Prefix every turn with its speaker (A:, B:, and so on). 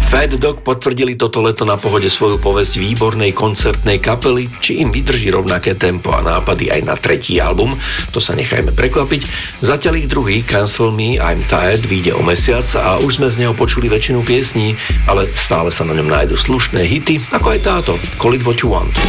A: Fat Dog potvrdili toto leto na Pohode svoju povesť výbornej koncertnej kapely, či im vydrží rovnaké tempo a nápady aj na tretí album, to sa nechajme prekvapiť. Zatiaľ ich druhý Cancel Me, I'm Tired vyjde o mesiac a už sme z neho počuli väčšinu piesní, ale stále sa na ňom nájdu slušné hity, ako aj táto Call It What You Want.